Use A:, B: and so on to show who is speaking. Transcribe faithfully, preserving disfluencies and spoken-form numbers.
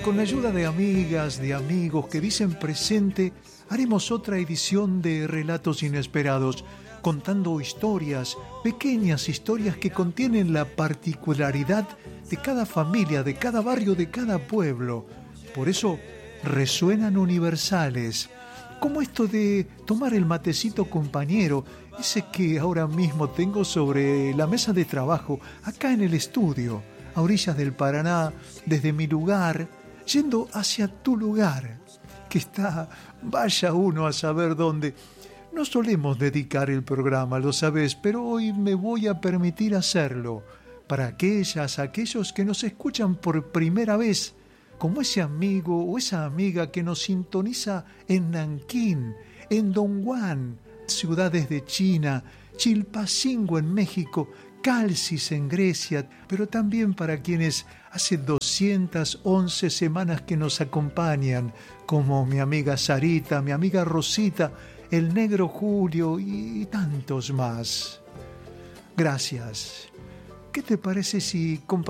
A: Con la ayuda de amigas, de amigos que dicen presente, haremos otra edición de Relatos Inesperados, contando historias, pequeñas historias que contienen la particularidad de cada familia, de cada barrio, de cada pueblo. Por eso resuenan universales, como esto de tomar el matecito compañero, ese que ahora mismo tengo sobre la mesa de trabajo, acá en el estudio, a orillas del Paraná, desde mi lugar, yendo hacia tu lugar, que está, vaya uno a saber dónde. No solemos dedicar el programa, lo sabes, pero hoy me voy a permitir hacerlo, para aquellas, aquellos que nos escuchan por primera vez, como ese amigo o esa amiga que nos sintoniza en Nankín, en Dongguan, ciudades de China, Chilpancingo en México, Calcis en Grecia, pero también para quienes hace doscientas once semanas que nos acompañan, como mi amiga Sarita, mi amiga Rosita, el negro Julio y tantos más. Gracias. ¿Qué te parece si compartimos